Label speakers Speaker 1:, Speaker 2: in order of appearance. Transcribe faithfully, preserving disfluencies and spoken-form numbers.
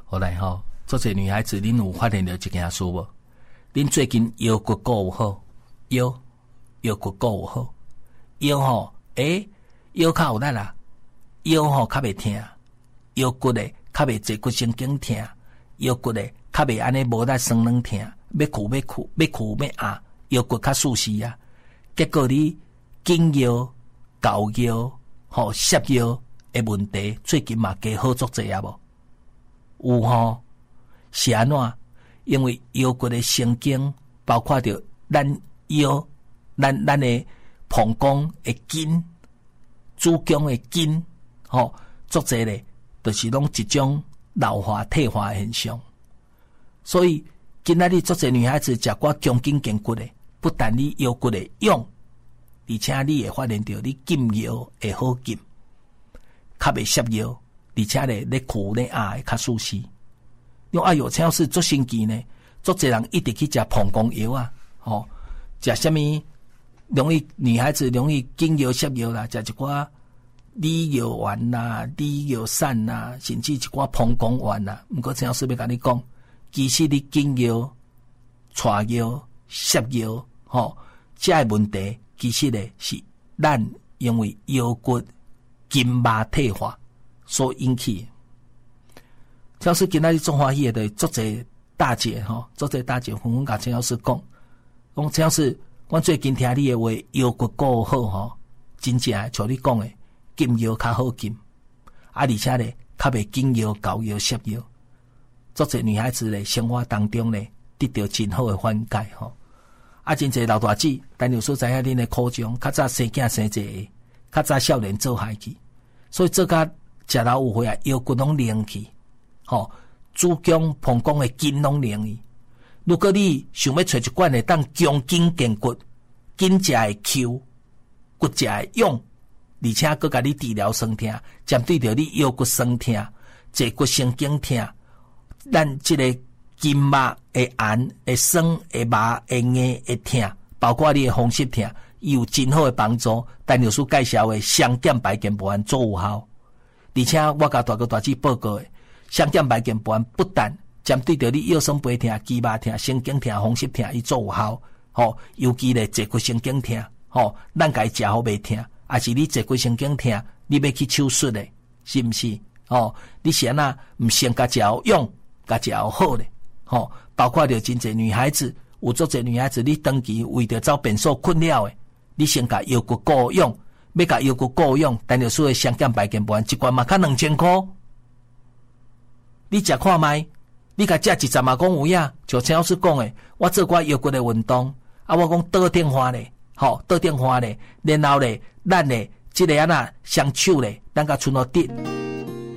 Speaker 1: 后来吼，做这女孩子，恁有发现到一件事无？恁最近腰骨骨有好，腰腰骨骨有好，腰吼，诶、欸，腰较有力啦，腰吼较袂痛，腰骨咧较袂坐骨神经痛，腰骨咧较袂安尼无力酸软痛，要屈要屈要屈要压，腰骨较舒适啊。结果你紧腰、高腰、吼缩腰的问题，最近嘛加好足济啊无？有吼，是安怎？因为腰骨的神经，包括着咱腰、咱咱的膀胱的筋、子宫的筋，吼，足济咧，就是拢一种老化退化的现象。所以今仔日足济女孩子食寡强筋健骨的，不但你腰骨的用，而且你会发现到你筋腰会好筋，较袂缩腰，而且咧咧屈咧压会较舒适。因为哎哟，超市做神奇呢，做侪人一直去食膀胱药啊，吼、哦，食什么容易女孩子容易筋腰缩腰啦，食一寡理腰丸啦、理腰散啦，甚至一寡膀胱丸啦。毋过超市要甲你讲，其实你筋腰、叉腰、缩腰，吼、哦，这个问题其实咧是咱因为腰骨筋膜退化所引起的。超市今仔日做欢喜的，做者大姐吼，做者大姐纷纷甲陈老师讲，讲陈老师，我最近听你的话，腰骨骨好吼，真正像你讲的，筋腰较好筋，啊，而且咧较袂紧腰、高腰、缩腰，做者女孩子咧生活当中咧得到真好的缓解吼。啊，真侪老大姐，但有时知影恁的苦衷，较早生囝生一个，较早少年做害去，所以做甲食老有岁啊，腰骨拢灵去。吼、哦，子宫、膀胱的筋拢灵去。如果你想要找一罐会当强筋健骨、筋食会 Q、骨食会勇，而且佮甲你治疗酸痛，针对着你腰骨酸痛、坐骨神经痛，咱即个筋膜会炎、会酸、会麻、会硬、会痛，包括你的风湿痛，伊有真好的帮助。陈老师介绍的双减白健保胺做有效，而且我甲大哥大姐报告的。双减白健保胺不但针对着你腰酸背痛、肌肉痛、神经痛、风湿痛，伊做有效。吼、哦，尤其咧坐骨神经痛，吼、哦，咱家食好袂痛，还是你坐骨神经痛，你要去手术咧，是毋是？哦，你是安那毋先甲食好用，甲食好好咧，吼、哦，包括着真侪女孩子，有足侪女孩子，你长期为着走变数困扰诶，你先甲腰骨顾用，要甲腰骨顾用，但就所谓双减白健保胺一罐嘛，较两千箍。你食看卖，你甲食一十嘛讲有影，像陈老师讲诶，我做过腰骨诶运动，啊，我讲倒顶花咧，吼、哦，倒顶花咧，然后咧，咱咧，即、这个啊那双手咧，咱甲伸落直，